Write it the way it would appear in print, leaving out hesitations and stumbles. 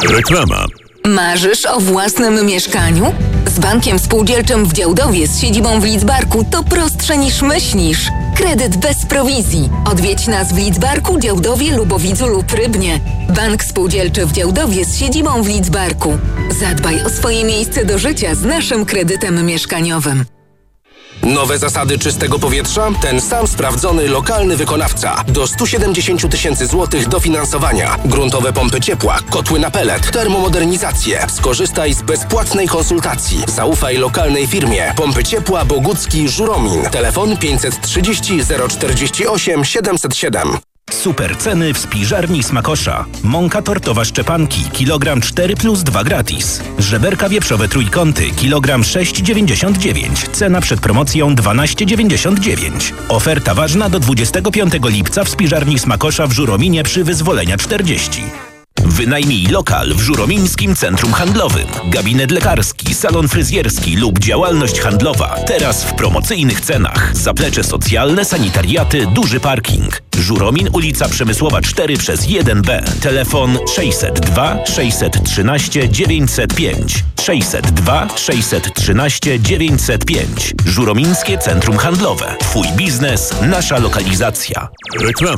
Reklama. Marzysz o własnym mieszkaniu? Z Bankiem Spółdzielczym w Działdowie z siedzibą w Lidzbarku to prostsze niż myślisz. Kredyt bez prowizji. Odwiedź nas w Lidzbarku, Działdowie, Lubowidzu lub Rybnie. Bank Spółdzielczy w Działdowie z siedzibą w Lidzbarku. Zadbaj o swoje miejsce do życia z naszym kredytem mieszkaniowym. Nowe zasady czystego powietrza? Ten sam sprawdzony lokalny wykonawca. Do 170 tysięcy złotych dofinansowania. Gruntowe pompy ciepła, kotły na pelet, termomodernizację. Skorzystaj z bezpłatnej konsultacji. Zaufaj lokalnej firmie. Pompy ciepła Bogucki Żuromin. Telefon 530 048 707. Super ceny w spiżarni Smakosza. Mąka tortowa Szczepanki, kilogram 4 plus 2 gratis. Żeberka wieprzowe trójkąty, kilogram 6,99. Cena przed promocją 12,99. Oferta ważna do 25 lipca w spiżarni Smakosza w Żurominie przy Wyzwolenia 40. Wynajmij lokal w Żuromińskim Centrum Handlowym. Gabinet lekarski, salon fryzjerski lub działalność handlowa. Teraz w promocyjnych cenach. Zaplecze socjalne, sanitariaty, duży parking. Żuromin, ulica Przemysłowa 4 przez 1B. Telefon 602 613 905. 602 613 905. Żuromińskie Centrum Handlowe. Twój biznes, nasza lokalizacja. Reklama.